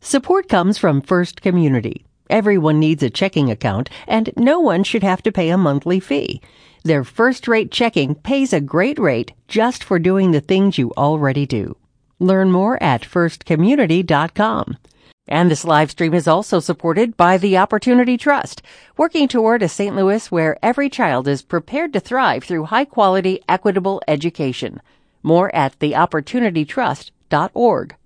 Support comes from First Community. Everyone needs a checking account, and no one should have to pay a monthly fee. Their first-rate checking pays a great rate just for doing the things you already do. Learn more at firstcommunity.com. And this live stream is also supported by the Opportunity Trust, working toward a St. Louis where every child is prepared to thrive through high-quality, equitable education. More at theopportunitytrust.org.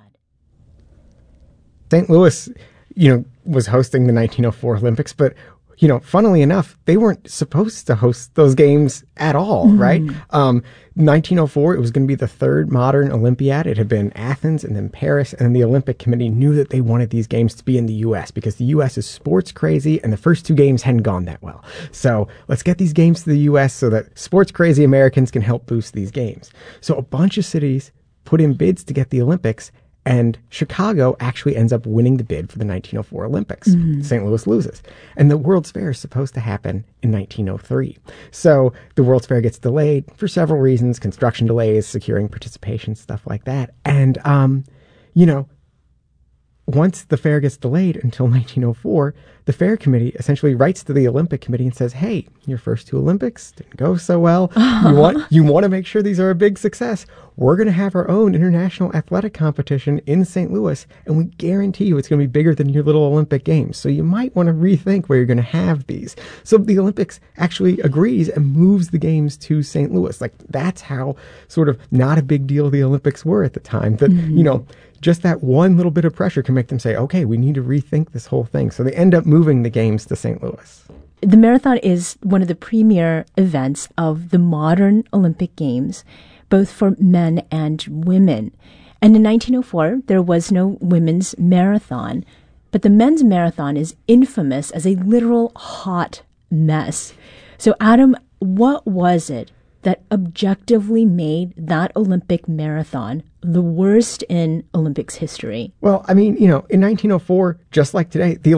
St. Louis, was hosting the 1904 Olympics, but, funnily enough, they weren't supposed to host those games at all, right? 1904, it was going to be the third modern Olympiad. It had been Athens and then Paris, and the Olympic Committee knew that they wanted these games to be in the U.S. because the U.S. is sports crazy, and the first two games hadn't gone that well. So let's get these games to the U.S. so that sports crazy Americans can help boost these games. So a bunch of cities put in bids to get the Olympics, and Chicago actually ends up winning the bid for the 1904 Olympics. St. Louis loses. And the World's Fair is supposed to happen in 1903. So the World's Fair gets delayed for several reasons, construction delays, securing participation, stuff like that. And, once the fair gets delayed until 1904, the fair committee essentially writes to the Olympic Committee and says, hey, your first two Olympics didn't go so well. You want to make sure these are a big success. We're going to have our own international athletic competition in St. Louis, and we guarantee you it's going to be bigger than your little Olympic Games. So you might want to rethink where you're going to have these. So the Olympics actually agrees and moves the games to St. Louis. Like, that's how sort of not a big deal the Olympics were at the time. That, just that one little bit of pressure can make them say, okay, we need to rethink this whole thing. So they end up moving the games to St. Louis. The marathon is one of the premier events of the modern Olympic Games, both for men and women. And in 1904, there was no women's marathon, but the men's marathon is infamous as a literal hot mess. So, Adam, what was it that objectively made that Olympic marathon the worst in Olympics history? Well, in 1904, just like today, the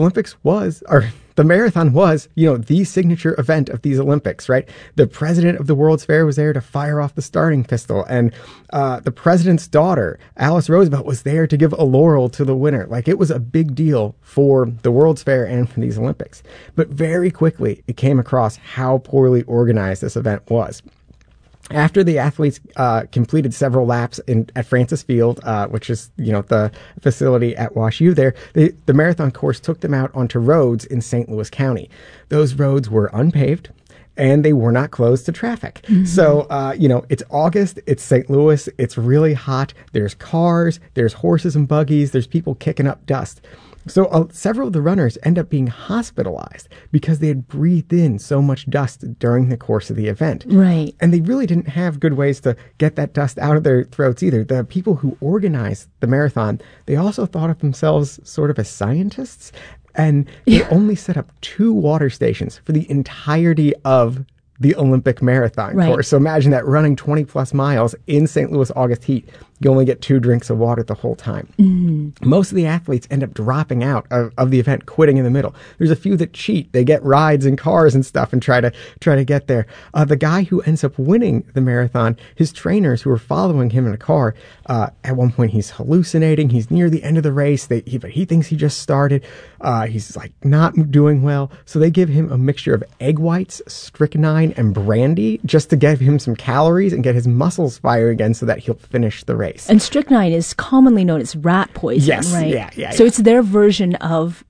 marathon was, the signature event of these Olympics, right? The president of the World's Fair was there to fire off the starting pistol. And the president's daughter, Alice Roosevelt, was there to give a laurel to the winner. Like, it was a big deal for the World's Fair and for these Olympics. But very quickly, it came across how poorly organized this event was. After the athletes completed several laps at Francis Field, which is, the facility at WashU there, the marathon course took them out onto roads in St. Louis County. Those roads were unpaved, and they were not closed to traffic. So, it's August, it's St. Louis, it's really hot, there's cars, there's horses and buggies, there's people kicking up dust. So several of the runners end up being hospitalized because they had breathed in so much dust during the course of the event. Right. And they really didn't have good ways to get that dust out of their throats either. The people who organized the marathon, they also thought of themselves sort of as scientists, and they only set up 2 water stations for the entirety of the Olympic marathon course. So imagine that, running 20 plus miles in St. Louis August heat. You only get 2 drinks of water the whole time. Most of the athletes end up dropping out of the event, quitting in the middle. There's a few that cheat. They get rides in cars and stuff and try to get there. The guy who ends up winning the marathon, his trainers who are following him in a car, at one point he's hallucinating. He's near the end of the race. But he thinks he just started. He's like not doing well. So they give him a mixture of egg whites, strychnine, and brandy just to give him some calories and get his muscles firing again so that he'll finish the race. And strychnine is commonly known as rat poison, right? Yeah. So it's their version of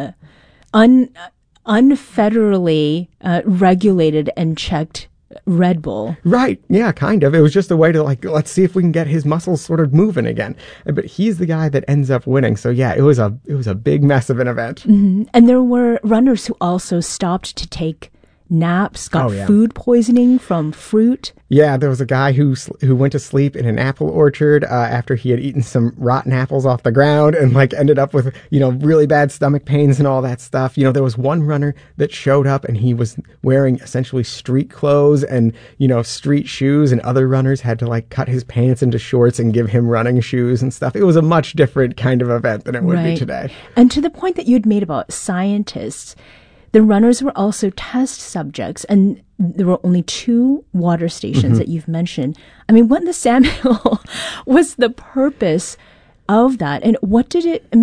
unfederally regulated and checked Red Bull. Right. Yeah, kind of. It was just a way to, let's see if we can get his muscles sort of moving again. But he's the guy that ends up winning. So yeah, it was a big mess of an event. And there were runners who also stopped to take naps, got food poisoning from fruit. Yeah, there was a guy who went to sleep in an apple orchard after he had eaten some rotten apples off the ground and ended up with, really bad stomach pains and all that stuff. There was one runner that showed up and he was wearing essentially street clothes and, street shoes, and other runners had to cut his pants into shorts and give him running shoes and stuff. It was a much different kind of event than it would be today. And to the point that you had made about scientists, the runners were also test subjects, and there were only 2 water stations that you've mentioned. What in the Samuel was the purpose of that, and what did it